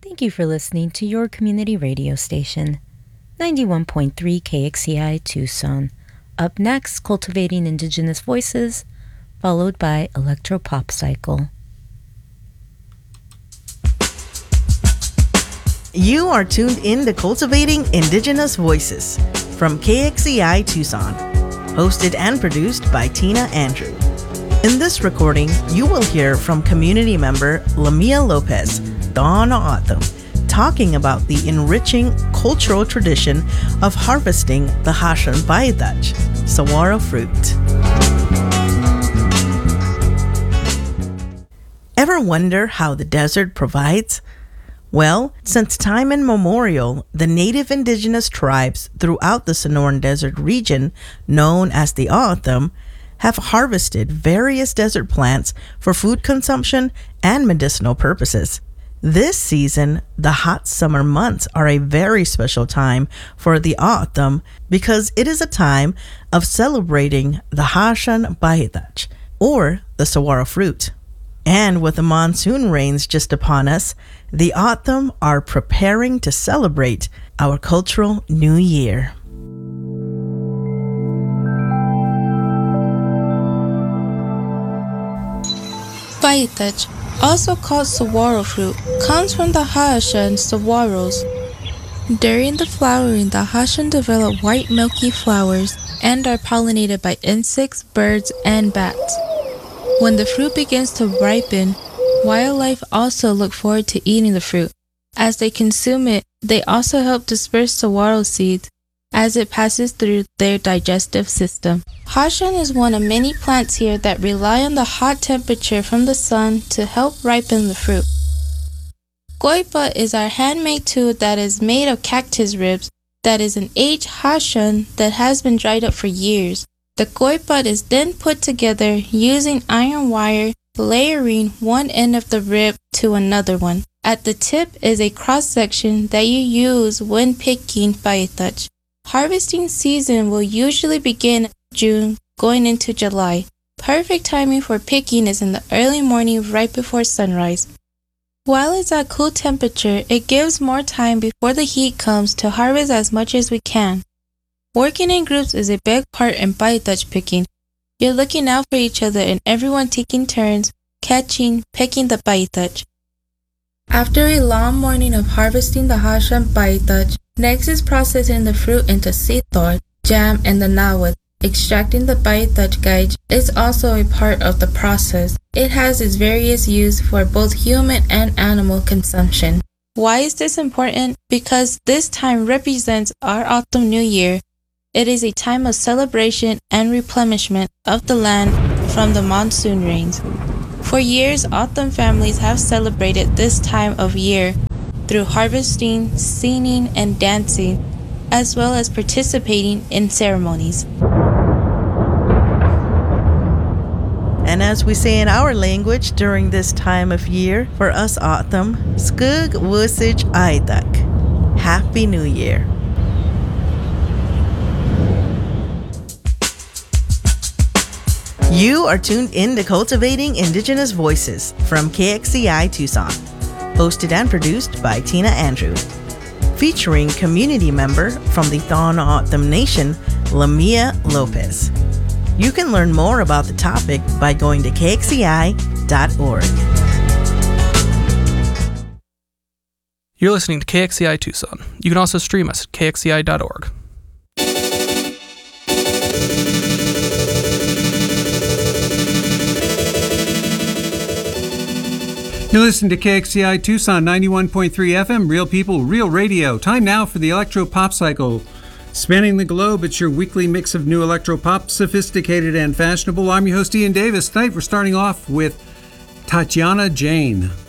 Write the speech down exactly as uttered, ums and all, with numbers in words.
Thank you for listening to your community radio station, ninety-one point three K X C I Tucson. Up next, Cultivating Indigenous Voices, followed by Electro Pop Cycle. You are tuned in to Cultivating Indigenous Voices from K X C I Tucson, hosted and produced by Tina Andrew. In this recording, you will hear from community member Lamia Lopez, Dawn Autumn, talking about the enriching cultural tradition of harvesting the Hashan Baytach, saguaro fruit. Ever wonder how the desert provides? Well, since time immemorial, the native indigenous tribes throughout the Sonoran Desert region, known as the O'odham, have harvested various desert plants for food consumption and medicinal purposes. This season, the hot summer months are a very special time for the O'odham because it is a time of celebrating the Hashan Baytach, or the saguaro fruit. And with the monsoon rains just upon us, the O'odham are preparing to celebrate our cultural new year. Baytach, also called saguaro fruit, comes from the Hashan saguaros. During the flowering, the Hashan develop white milky flowers and are pollinated by insects, birds, and bats. When the fruit begins to ripen, wildlife also look forward to eating the fruit. As they consume it, they also help disperse saguaro seeds as it passes through their digestive system. Hashan is one of many plants here that rely on the hot temperature from the sun to help ripen the fruit. Goipa is our handmade tool that is made of cactus ribs that is an aged Hashan that has been dried up for years. The goipa is then put together using iron wire, layering one end of the rib to another one. At the tip is a cross-section that you use when picking baytach. Harvesting season will usually begin in June, going into July. Perfect timing for picking is in the early morning right before sunrise. While it's at cool temperature, it gives more time before the heat comes to harvest as much as we can. Working in groups is a big part in baytach picking. You're looking out for each other and everyone taking turns, catching, picking the baytach. After a long morning of harvesting the Hashan baytach, next is processing the fruit into sithor, jam, and the nawat. Extracting the baytach gauge is also a part of the process. It has its various use for both human and animal consumption. Why is this important? Because this time represents our autumn new year. It is a time of celebration and replenishment of the land from the monsoon rains. For years, autumn families have celebrated this time of year through harvesting, singing, and dancing, as well as participating in ceremonies. And as we say in our language during this time of year, for us O'odham, Skug Wusij Aidak. Happy New Year. You are tuned in to Cultivating Indigenous Voices from K X C I Tucson, hosted and produced by Tina Andrew, featuring community member from the Dawn Autumn Nation, Lamia Lopez. You can learn more about the topic by going to K X C I dot org. You're listening to K X C I Tucson. You can also stream us at K X C I dot org. You're listening to K X C I Tucson ninety-one point three F M, Real People, Real Radio. Time now for the Electro Pop Cycle. Spanning the globe, it's your weekly mix of new electro pop, sophisticated and fashionable. I'm your host, Ian Davis. Tonight we're starting off with Tatiana Jane.